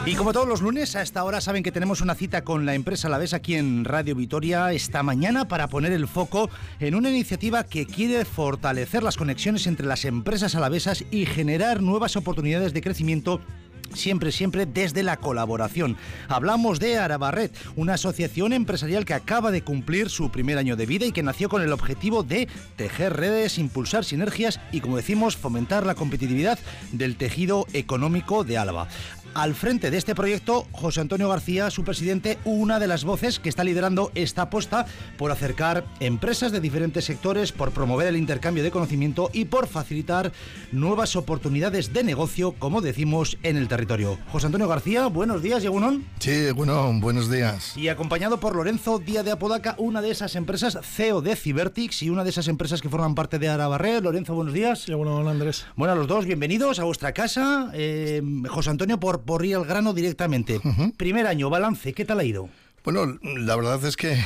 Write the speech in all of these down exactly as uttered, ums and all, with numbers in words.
Y como todos los lunes, a esta hora saben que tenemos una cita con la empresa Alavés aquí en Radio Vitoria esta mañana para poner el foco en una iniciativa que quiere fortalecer las conexiones entre las empresas alavesas y generar nuevas oportunidades de crecimiento. Siempre, siempre desde la colaboración. Hablamos de Arabarred, una asociación empresarial que acaba de cumplir su primer año de vida y que nació con el objetivo de tejer redes, impulsar sinergias y, como decimos, fomentar la competitividad del tejido económico de Álava. Al frente de este proyecto, José Antonio García, su presidente, una de las voces que está liderando esta apuesta por acercar empresas de diferentes sectores, por promover el intercambio de conocimiento y por facilitar nuevas oportunidades de negocio, como decimos, en el territorio. José Antonio García, buenos días, Egunon. Sí, Egunon, buenos días. Y acompañado por Lorenzo Díaz de Apodaca, una de esas empresas, C E O de Cibertix y una de esas empresas que forman parte de Arabarred. Lorenzo, buenos días. Egunon, Andrés. Bueno, a los dos, bienvenidos a vuestra casa. Eh, José Antonio, por, por ir al grano directamente. Uh-huh. Primer año, balance, ¿qué tal ha ido? Bueno, la verdad es que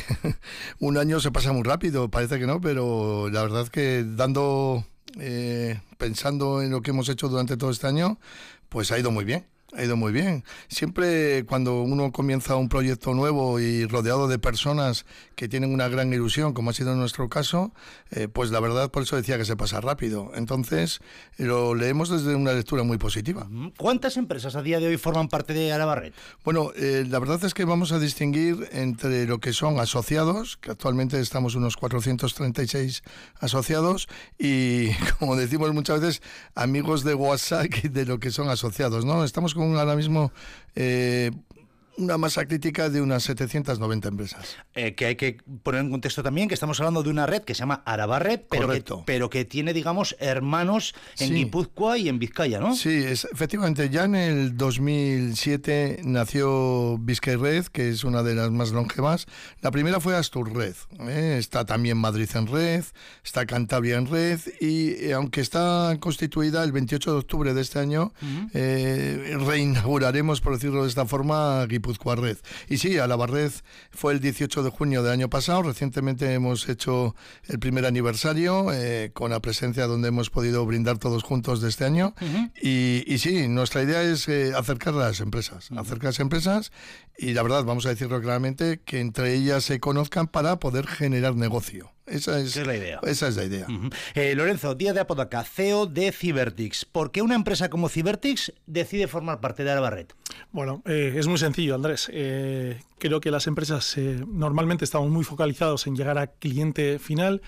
un año se pasa muy rápido, parece que no, pero la verdad es que dando, eh, pensando en lo que hemos hecho durante todo este año, pues ha ido muy bien. Ha ido muy bien. Siempre cuando uno comienza un proyecto nuevo y rodeado de personas que tienen una gran ilusión, como ha sido en nuestro caso, eh, pues la verdad, por eso decía que se pasa rápido. Entonces, lo leemos desde una lectura muy positiva. ¿Cuántas empresas a día de hoy forman parte de Arabarred? Bueno, eh, la verdad es que vamos a distinguir entre lo que son asociados, que actualmente estamos unos cuatrocientos treinta y seis asociados, y, como decimos muchas veces, amigos de WhatsApp de lo que son asociados, ¿no? Estamos con ahora mismo eh, una masa crítica de unas setecientas noventa empresas. Eh, que hay que poner en contexto también que estamos hablando de una red que se llama Arabarred, pero que, pero que tiene, digamos, hermanos en sí. Guipúzcoa y en Vizcaya, ¿no? Sí, es, efectivamente, ya en el dos mil siete nació Vizcayred, que es una de las más longevas. La primera fue Asturred, ¿eh? Está también Madrid en red, está Cantabria en red, y eh, aunque está constituida el veintiocho de octubre de este año, uh-huh. eh, reinauguraremos, por decirlo de esta forma, Guipúzcoa Red. Y sí, Arabarred fue el dieciocho de junio del año pasado. Recientemente hemos hecho el primer aniversario eh, con la presencia donde hemos podido brindar todos juntos de este año. Uh-huh. y, y sí, nuestra idea es eh, acercar a las empresas, uh-huh. acercar a las empresas y la verdad, vamos a decirlo claramente, que entre ellas se conozcan para poder generar negocio. Esa es, es la idea. Esa es la idea. Uh-huh. eh, Lorenzo Díaz de Apodaca, C E O de Cibertix. ¿Por qué una empresa como Cibertix decide formar parte de Arabarred? Bueno, eh, es muy sencillo, Andrés. Eh, creo que las empresas eh, normalmente estamos muy focalizados en llegar a cliente final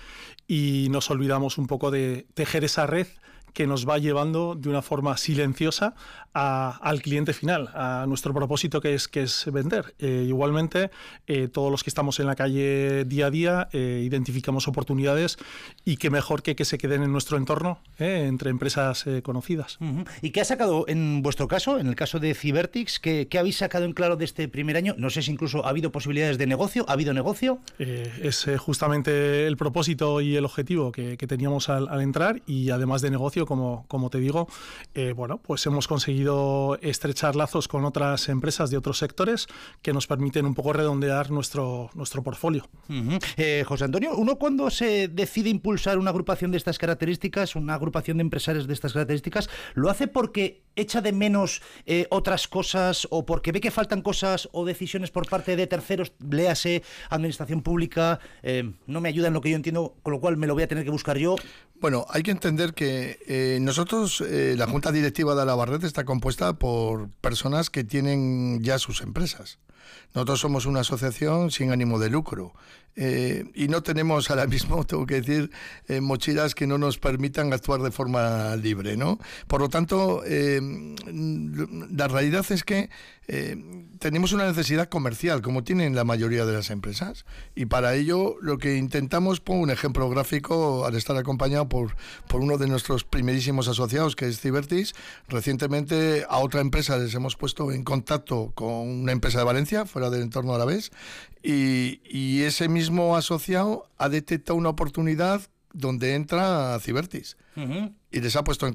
y nos olvidamos un poco de tejer esa red que nos va llevando de una forma silenciosa a, al cliente final, a nuestro propósito que es, que es vender. Eh, igualmente, eh, todos los que estamos en la calle día a día eh, identificamos oportunidades y qué mejor que que se queden en nuestro entorno, eh, entre empresas eh, conocidas. Uh-huh. ¿Y qué ha sacado en vuestro caso, en el caso de Cibertix? ¿Qué, qué habéis sacado en claro de este primer año? No sé si incluso ha habido posibilidades de negocio, ¿ha habido negocio? Eh, es eh, justamente el propósito y el objetivo que, que teníamos al, al entrar y además de negocio, Como, como te digo, eh, bueno, pues hemos conseguido estrechar lazos con otras empresas de otros sectores que nos permiten un poco redondear nuestro, nuestro portfolio. Uh-huh. Eh, José Antonio, ¿uno cuando se decide impulsar una agrupación de estas características, una agrupación de empresarios de estas características, lo hace porque echa de menos eh, otras cosas o porque ve que faltan cosas o decisiones por parte de terceros, léase administración pública, eh, no me ayuda en lo que yo entiendo, con lo cual me lo voy a tener que buscar yo? Bueno, hay que entender que eh, nosotros, eh, la Junta Directiva de Arabarred está compuesta por personas que tienen ya sus empresas. Nosotros somos una asociación sin ánimo de lucro eh, y no tenemos ahora mismo, tengo que decir, eh, mochilas que no nos permitan actuar de forma libre, ¿no? Por lo tanto, eh, la realidad es que eh, tenemos una necesidad comercial, como tienen la mayoría de las empresas, y para ello lo que intentamos, pongo un ejemplo gráfico, al estar acompañado por, por uno de nuestros primerísimos asociados, que es Cibertix. Recientemente a otra empresa les hemos puesto en contacto con una empresa de Valencia, fuera del entorno alavés, y, y ese mismo asociado ha detectado una oportunidad donde entra Cibertix. Uh-huh. Y les ha puesto en